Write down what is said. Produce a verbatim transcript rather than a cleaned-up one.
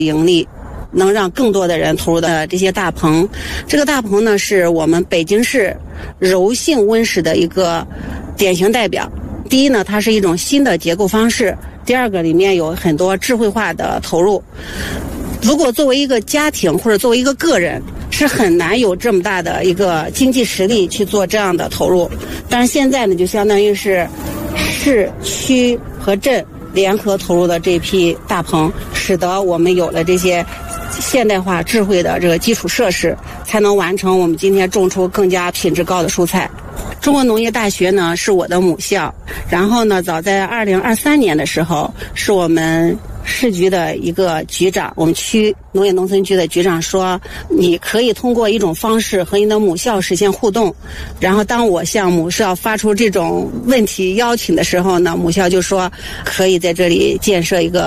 盈利，能让更多的人投入的这些大棚。这个大棚呢，是我们北京市柔性温室的一个典型代表。第一呢，它是一种新的结构方式；第二个，里面有很多智慧化的投入。如果作为一个家庭或者作为一个个人，是很难有这么大的一个经济实力去做这样的投入。但是现在呢，就相当于是市区和镇联合投入的这批大棚，使得我们有了这些现代化智慧的这个基础设施，才能完成我们今天种出更加品质高的蔬菜。中国农业大学呢是我的母校，然后呢，早在二零二三年的时候，是我们市局的一个局长，我们区农业农村局的局长说，你可以通过一种方式和你的母校实现互动。然后当我向母校发出这种问题邀请的时候呢，母校就说可以在这里建设一个